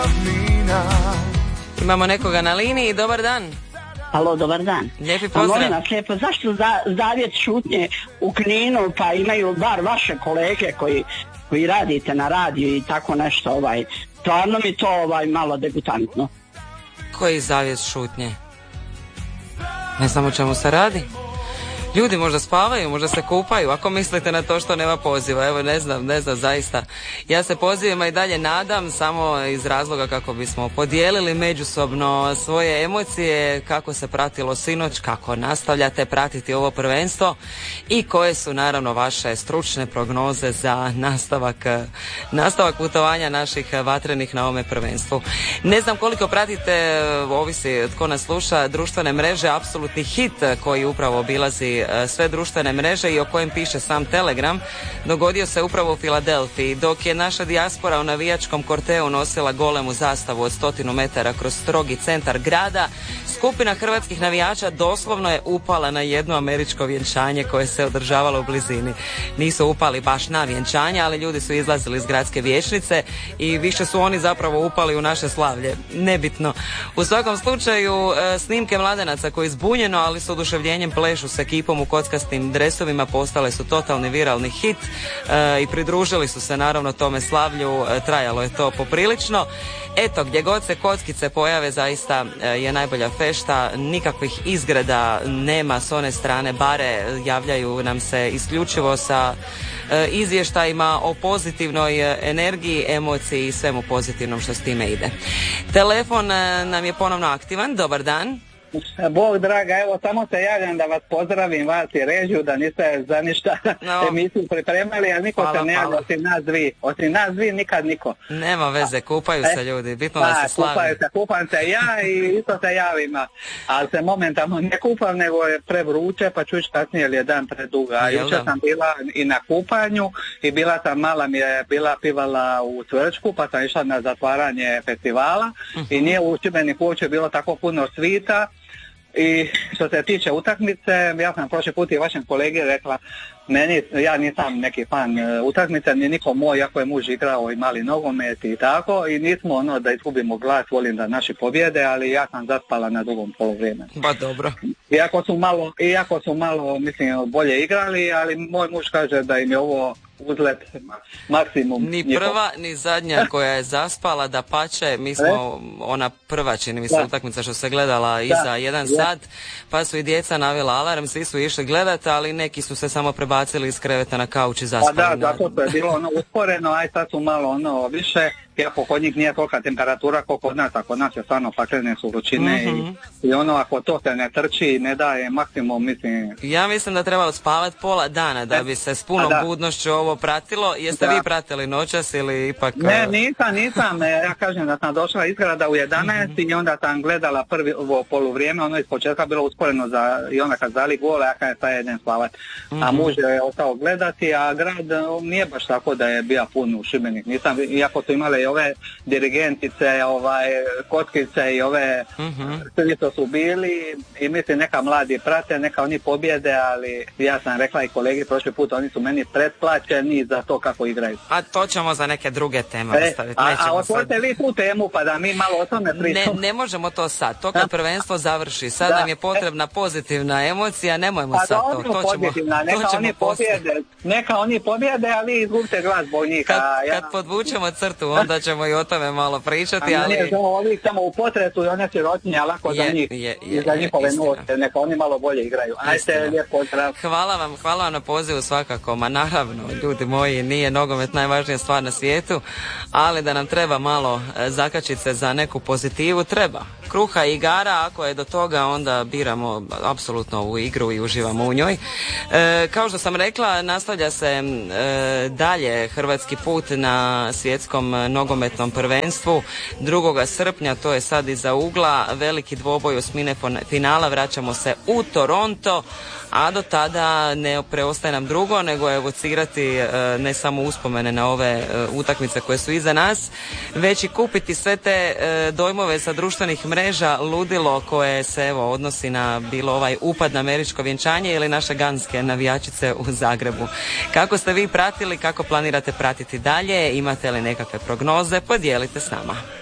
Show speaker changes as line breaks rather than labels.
Imamo nekoga na liniji, dobar dan.
Alo, dobar dan.
Lijepi pozdrav.
Molim vas lijepo, zašto zavjet šutnje u Kninu, pa imaju bar vaše kolege koji radite na radiju i tako nešto, stvarno mi to malo degutantno.
Koji zavjet šutnje? Ne znam o čemu se radi. Ljudi možda spavaju, možda se kupaju, ako mislite na to što nema poziva, evo ne znam zaista. Ja se pozivima i dalje nadam, samo iz razloga kako bismo podijelili međusobno svoje emocije, kako se pratilo sinoć, kako nastavljate pratiti ovo prvenstvo i koje su naravno vaše stručne prognoze za nastavak putovanja naših vatrenih na ovome prvenstvu. Ne znam koliko pratite, ovisi tko nas sluša, društvene mreže, apsolutni hit koji upravo obilazi sve društvene mreže i o kojem piše sam Telegram, dogodio se upravo u Filadelfiji, dok je naša dijaspora u navijačkom korteu nosila golemu zastavu od 100 metara kroz strogi centar grada. Skupina hrvatskih navijača doslovno je upala na jedno američko vjenčanje koje se održavalo u blizini. Nisu upali baš na vjenčanje, ali ljudi su izlazili iz gradske vijećnice i više su oni zapravo upali u naše slavlje. Nebitno. U svakom slučaju, snimke mladenaca koji zbunjeno, ali s oduševljenjem plešu s ekipom u kockastim dresovima postale su totalni viralni hit i pridružili su se naravno tome slavlju. Trajalo je to poprilično. Eto, gdje god se kockice pojave zaista je najbolja fešta, nikakvih izgreda nema s one strane, bare javljaju nam se isključivo sa izvještajima o pozitivnoj energiji, emociji i svemu pozitivnom što s time ide. Telefon nam je ponovno aktivan, dobar dan.
Bog draga, evo samo se javljam da vas pozdravim, vas i Režiju, da niste za ništa emisiju pripremali, a niko se ne javlja osim nas dvi nikad niko.
Nema veze, kupaju se ljudi, bitno da se slavi.
Kupam se ja i isto se javim, ali se momentalno ne kupam, nego je prevruće, pa ću ići kasnije jer je dan preduga. A jučer sam bila i na kupanju i mala mi je bila pivala u Cvrčku, pa sam išla na zatvaranje festivala i nije u Šibeniku uopće bilo tako puno svita. I što se tiče utakmice, ja sam prošli put i vašem kolegi rekla, ja nisam neki fan utakmice, ni niko moj, iako je muž igrao i mali nogomet i tako, i nismo da izgubimo glas, volim da naši pobjede, ali ja sam zaspala na drugom poluvremenu.
Ba dobro.
Iako su malo, mislim, bolje igrali, ali moj muž kaže da im je ovo uzlet maksimum.
Ni prva, ni zadnja koja je zaspala, da pače, mi smo ona prva, čini mi se, utakmica što se gledala iza jedan sat, pa su i djeca navela alarm, svi su išli gledati, ali neki su se samo prebacili iz kreveta na kauč i zaspali.
Pa da, zato je bilo usporeno, aj sad su malo više, iako kod njih nije tolika temperatura kao kod nas, a kod nas je stvarno paklene su vrućine i ako to se ne trči, ne daje maksimum, mislim.
Ja mislim da trebalo spavati pola dana da bi se s punom budnošću ovo pratilo. Jeste vi pratili noćas ili ipak...
Ne, nisam, ja kažem da sam došla iz grada u 11 i onda sam gledala prvo poluvrijeme, iz početka bilo usporeno i onda kad dali gole, ja kad je jedan spavat, a muž je ostao gledati, a grad nije baš tako da je bio pun u Šibenik, nisam, iako su imale i ove dirigentice, kockice i ove svi to su bili i mislim neka mladi prate, neka oni pobjede, ali ja sam rekla i kolegi prošli put, oni su meni pretplaćeni za to kako igraju.
A to ćemo za neke druge teme ostaviti.
A otvorite vi tu temu pa da mi malo o tome pričamo.
Ne možemo to sad, to kad prvenstvo završi, sad nam je potrebna pozitivna emocija, nemojmo sad to.
Neka oni pobjede, a vi izgubite glas zbog njih.
Kad podvučemo crtu, onda ćemo i o tome malo pričati, ali...
Nije ovih samo u potresu i one sirotinje, lako za njih i za njihove novosti, neka oni malo bolje igraju. Ajde, lijep pozdrav.
Hvala vam na pozivu svakako, ma naravno, ljudi moji, nije nogomet najvažnija stvar na svijetu, ali da nam treba malo zakačiti se za neku pozitivu, treba. Kruha i igara, ako je do toga, onda biramo apsolutno ovu igru i uživamo u njoj. Kao što sam rekla, nastavlja se dalje hrvatski put na svjetskom nogometnom prvenstvu 2. srpnja, to je sad iza ugla, veliki dvoboj osmine finala, vraćamo se u Toronto, a do tada ne preostaje nam drugo nego evocirati ne samo uspomene na ove utakmice koje su iza nas, već i kupiti sve te dojmove sa društvenih mreža, ludilo koje se evo odnosi na bilo ovaj upad na američko vjenčanje ili naše ganske navijačice u Zagrebu. Kako ste vi pratili, kako planirate pratiti dalje, imate li nekakve prognoze, podijelite s nama.